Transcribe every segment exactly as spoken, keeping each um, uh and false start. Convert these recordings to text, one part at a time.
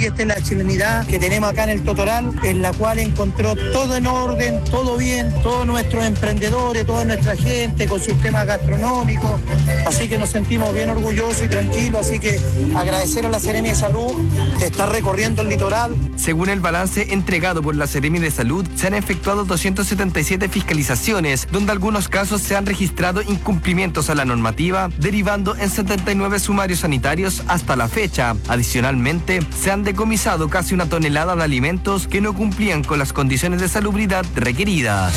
esta es la chilenidad que tenemos acá en el Totoral, en la cual encontró todo en orden, todo bien, todos nuestros emprendedores, toda nuestra gente con sistemas gastronómicos, así que nos sentimos bien orgullosos y tranquilos, así que agradecer a la Seremi de Salud de estar recorriendo el litoral. Según el balance entregado por la Seremi de Salud, se han efectuado doscientas setenta y siete fiscalizaciones, donde algunos casos se han registrado incumplimientos a la normativa, derivando en setenta y nueve sumarios sanitarios hasta la fecha. Adicionalmente, se han decomisado casi una tonelada de alimentos que no cumplían con las condiciones de salubridad requeridas.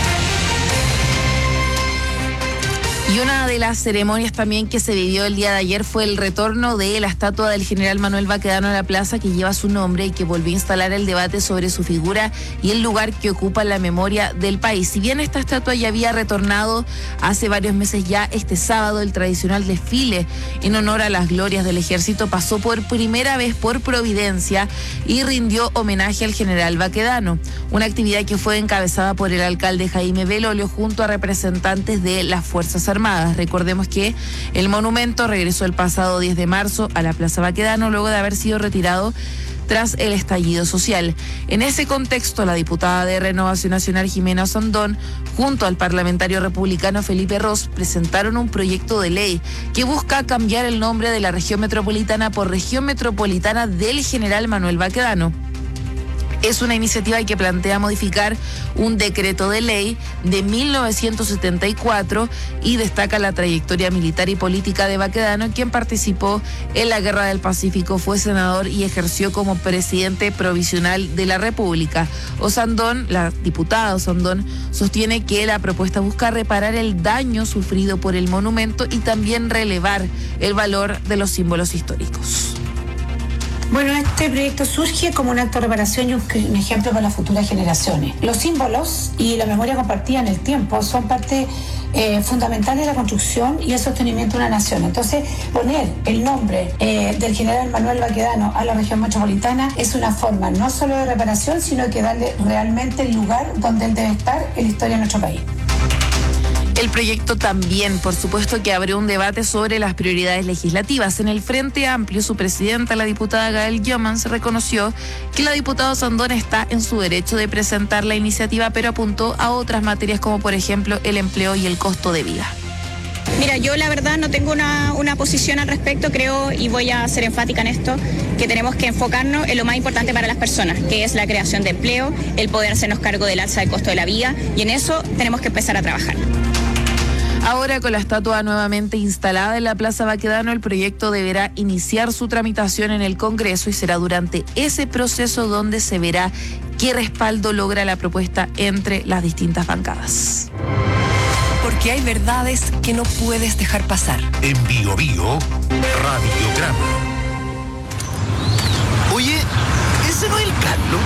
Y una de las ceremonias también que se vivió el día de ayer fue el retorno de la estatua del general Manuel Baquedano a la plaza que lleva su nombre y que volvió a instalar el debate sobre su figura y el lugar que ocupa en la memoria del país. Si bien esta estatua ya había retornado hace varios meses ya, este sábado el tradicional desfile en honor a las glorias del ejército pasó por primera vez por Providencia y rindió homenaje al general Baquedano, una actividad que fue encabezada por el alcalde Jaime Belolio junto a representantes de las Fuerzas Armadas. Recordemos que el monumento regresó el pasado diez de marzo a la Plaza Baquedano luego de haber sido retirado tras el estallido social. En ese contexto, la diputada de Renovación Nacional Jimena Osandón, junto al parlamentario republicano Felipe Ros, presentaron un proyecto de ley que busca cambiar el nombre de la región metropolitana por Región Metropolitana del General Manuel Baquedano. Es una iniciativa que plantea modificar un decreto de ley de mil novecientos setenta y cuatro y destaca la trayectoria militar y política de Baquedano, quien participó en la Guerra del Pacífico, fue senador y ejerció como presidente provisional de la República. Osandón, la diputada Osandón, sostiene que la propuesta busca reparar el daño sufrido por el monumento y también relevar el valor de los símbolos históricos. Bueno, este proyecto surge como un acto de reparación y un, un ejemplo para las futuras generaciones. Los símbolos y la memoria compartida en el tiempo son parte eh, fundamental de la construcción y el sostenimiento de una nación. Entonces, poner el nombre eh, del general Manuel Baquedano a la región metropolitana es una forma no solo de reparación, sino que darle realmente el lugar donde él debe estar en la historia de nuestro país. El proyecto también, por supuesto, que abrió un debate sobre las prioridades legislativas. En el Frente Amplio, su presidenta, la diputada Gael Giomans, reconoció que la diputada Osandón está en su derecho de presentar la iniciativa, pero apuntó a otras materias como, por ejemplo, el empleo y el costo de vida. Mira, yo la verdad no tengo una, una posición al respecto, creo, y voy a ser enfática en esto, que tenemos que enfocarnos en lo más importante para las personas, que es la creación de empleo, el poder hacernos cargo del alza del costo de la vida, y en eso tenemos que empezar a trabajar. Ahora, con la estatua nuevamente instalada en la Plaza Baquedano, el proyecto deberá iniciar su tramitación en el Congreso y será durante ese proceso donde se verá qué respaldo logra la propuesta entre las distintas bancadas. Porque hay verdades que no puedes dejar pasar. En Bio Bio, Radiograma. Oye, ¿ese no es el Carlos?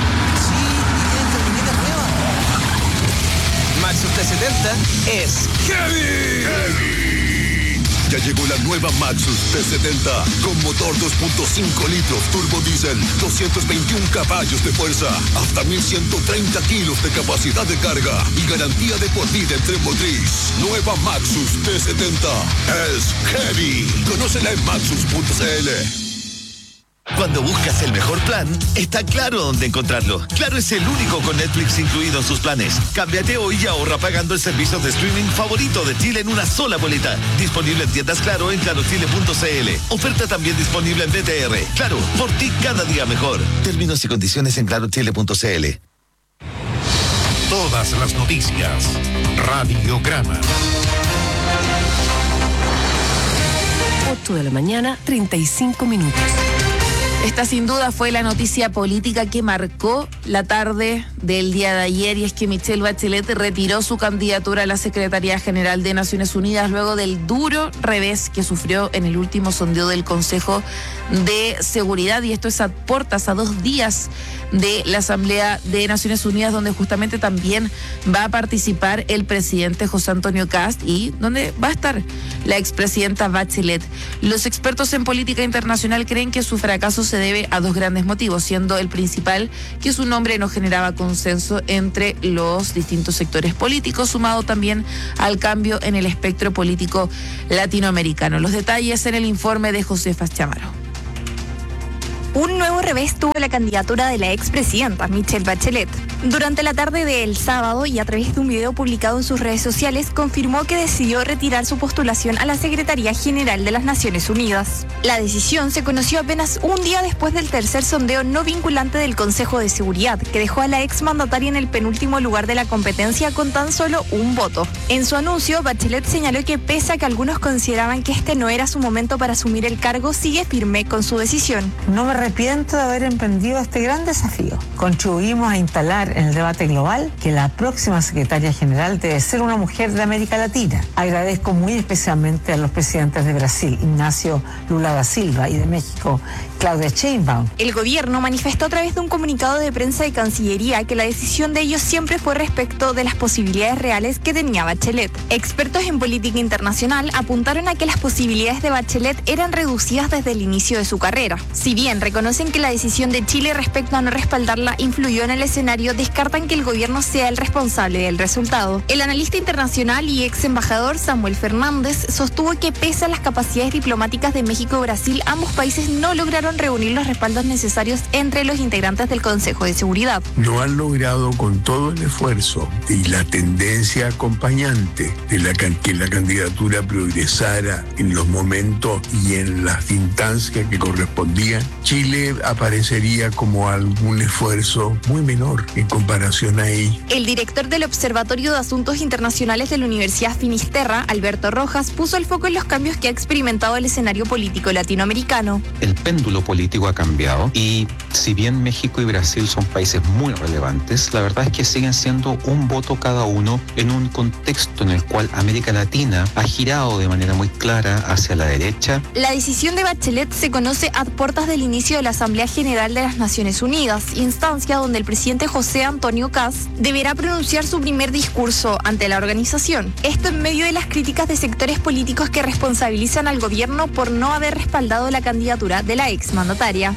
Maxus T setenta es Heavy. Heavy. Ya llegó la nueva Maxus T setenta con motor dos punto cinco litros turbo diésel, doscientos veintiún caballos de fuerza, hasta mil ciento treinta kilos de capacidad de carga y garantía de por vida en tren motriz. Nueva Maxus T setenta es Heavy. Conócela en maxus punto c l. Cuando buscas el mejor plan, está claro dónde encontrarlo. Claro es el único con Netflix incluido en sus planes. Cámbiate hoy y ahorra pagando el servicio de streaming favorito de Chile en una sola boleta. Disponible en tiendas Claro en claro chile punto c l. Oferta también disponible en B T R. Claro, por ti cada día mejor. Términos y condiciones en claro chile punto c l. Todas las noticias. Radiograma. ocho de la mañana, treinta y cinco minutos. Esta sin duda fue la noticia política que marcó la tarde del día de ayer, y es que Michelle Bachelet retiró su candidatura a la Secretaría General de Naciones Unidas luego del duro revés que sufrió en el último sondeo del Consejo de Seguridad, y esto es a puertas, a dos días de la Asamblea de Naciones Unidas, donde justamente también va a participar el presidente José Antonio Kast y donde va a estar la expresidenta Bachelet. Los expertos en política internacional creen que su fracaso se debe a dos grandes motivos, siendo el principal que su nombre no generaba consenso entre los distintos sectores políticos, sumado también al cambio en el espectro político latinoamericano. Los detalles en el informe de Josefa Chamaro. Un nuevo revés tuvo la candidatura de la expresidenta Michelle Bachelet. Durante la tarde del sábado y a través de un video publicado en sus redes sociales, confirmó que decidió retirar su postulación a la Secretaría General de las Naciones Unidas. La decisión se conoció apenas un día después del tercer sondeo no vinculante del Consejo de Seguridad, que dejó a la exmandataria en el penúltimo lugar de la competencia con tan solo un voto. En su anuncio, Bachelet señaló que pese a que algunos consideraban que este no era su momento para asumir el cargo, sigue firme con su decisión. No me arrepiento de haber emprendido este gran desafío. Contribuimos a instalar en el debate global que la próxima secretaria general debe ser una mujer de América Latina. Agradezco muy especialmente a los presidentes de Brasil, Ignacio Lula da Silva, y de México, Claudia Sheinbaum. El gobierno manifestó a través de un comunicado de prensa de Cancillería que la decisión de ellos siempre fue respecto de las posibilidades reales que tenía Bachelet. Expertos en política internacional apuntaron a que las posibilidades de Bachelet eran reducidas desde el inicio de su carrera. Si bien reconocen que la decisión de Chile respecto a no respaldarla influyó en el escenario, descartan que el gobierno sea el responsable del resultado. El analista internacional y ex embajador Samuel Fernández sostuvo que pese a las capacidades diplomáticas de México y Brasil, ambos países no lograron reunir los respaldos necesarios entre los integrantes del Consejo de Seguridad. No han logrado, con todo el esfuerzo y la tendencia acompañante de la que la candidatura progresara en los momentos y en las instancias que correspondían, Chile aparecería como algún esfuerzo muy menor en comparación a ello. El director del Observatorio de Asuntos Internacionales de la Universidad Finisterra, Alberto Rojas, puso el foco en los cambios que ha experimentado el escenario político latinoamericano. El péndulo político ha cambiado y si bien México y Brasil son países muy relevantes, la verdad es que siguen siendo un voto cada uno en un contexto en el cual América Latina ha girado de manera muy clara hacia la derecha. La decisión de Bachelet se conoce a puertas del inicio de la Asamblea General de las Naciones Unidas, instancia donde el presidente José Antonio Kast deberá pronunciar su primer discurso ante la organización. Esto en medio de las críticas de sectores políticos que responsabilizan al gobierno por no haber respaldado la candidatura de la exmandataria.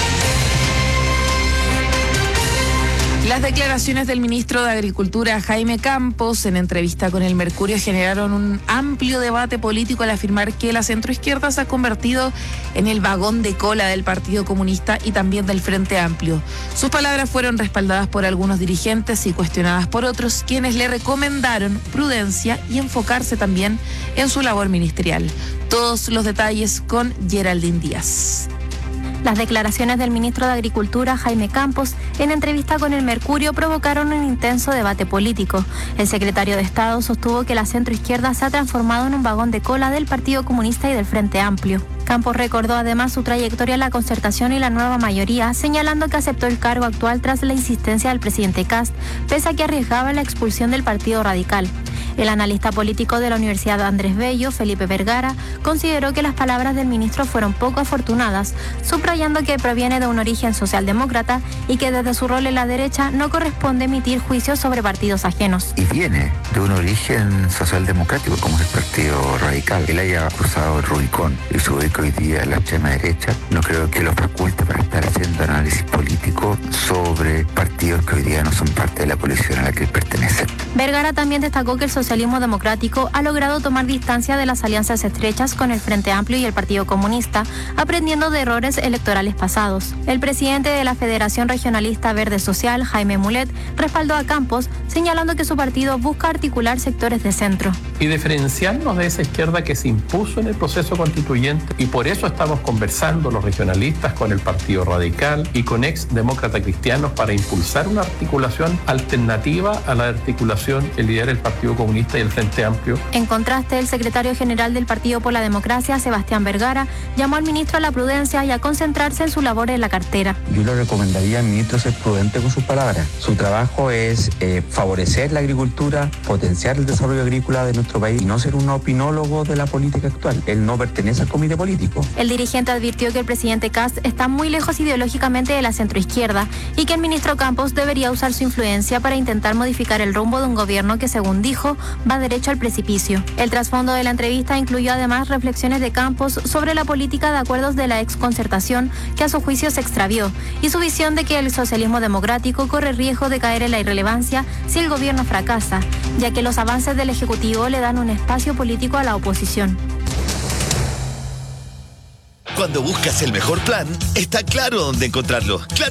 Las declaraciones del ministro de Agricultura, Jaime Campos, en entrevista con el Mercurio, generaron un amplio debate político al afirmar que la centroizquierda se ha convertido en el vagón de cola del Partido Comunista y también del Frente Amplio. Sus palabras fueron respaldadas por algunos dirigentes y cuestionadas por otros, quienes le recomendaron prudencia y enfocarse también en su labor ministerial. Todos los detalles con Geraldine Díaz. Las declaraciones del ministro de Agricultura, Jaime Campos, en entrevista con el Mercurio provocaron un intenso debate político. El secretario de Estado sostuvo que la centroizquierda se ha transformado en un vagón de cola del Partido Comunista y del Frente Amplio. Campos recordó además su trayectoria en la concertación y la nueva mayoría, señalando que aceptó el cargo actual tras la insistencia del presidente Kast, pese a que arriesgaba la expulsión del Partido Radical. El analista político de la Universidad Andrés Bello, Felipe Vergara, consideró que las palabras del ministro fueron poco afortunadas, subrayando que proviene de un origen socialdemócrata y que desde su rol en la derecha no corresponde emitir juicios sobre partidos ajenos. Y viene de un origen socialdemocrático como es el Partido Radical. Él haya cruzado el Rubicón y se ubica hoy día en la extrema derecha, no creo que lo faculte para estar haciendo análisis político sobre partidos que hoy día no son parte de la coalición a la que pertenecen. Vergara también destacó que el socialismo democrático ha logrado tomar distancia de las alianzas estrechas con el Frente Amplio y el Partido Comunista, aprendiendo de errores electorales pasados. El presidente de la Federación Regionalista Verde Social, Jaime Mulet, respaldó a Campos, señalando que su partido busca articular sectores de centro. Y diferenciarnos de esa izquierda que se impuso en el proceso constituyente, y por eso estamos conversando los regionalistas con el Partido Radical y con ex demócratas cristianos para impulsar una articulación alternativa a la articulación que lidera el Partido Comunista y el Frente Amplio. En contraste, el secretario general del Partido por la Democracia, Sebastián Vergara, llamó al ministro a la prudencia y a concentrarse en su labor en la cartera. Yo le recomendaría al ministro ser prudente con sus palabras. Su trabajo es eh, favorecer la agricultura, potenciar el desarrollo agrícola de nuestro país y no ser un opinólogo de la política actual. Él no pertenece al comité político. El dirigente advirtió que el presidente Kast está muy lejos ideológicamente de la centroizquierda y que el ministro Campos debería usar su influencia para intentar modificar el rumbo de un gobierno que, según dijo, va derecho al precipicio. El trasfondo de la entrevista incluyó además reflexiones de Campos sobre la política de acuerdos de la exconcertación, que a su juicio se extravió, y su visión de que el socialismo democrático corre riesgo de caer en la irrelevancia si el gobierno fracasa, ya que los avances del Ejecutivo le dan un espacio político a la oposición. Cuando buscas el mejor plan, está claro dónde encontrarlo. Claro